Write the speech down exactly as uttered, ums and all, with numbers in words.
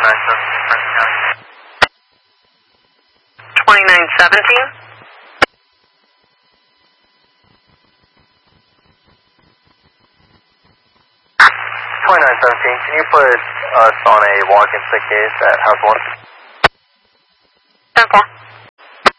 twenty-nine seventeen, Franklin County. twenty-nine seventeen? twenty-nine seventeen, can you put us on a walk-in sick case at house one? Okay.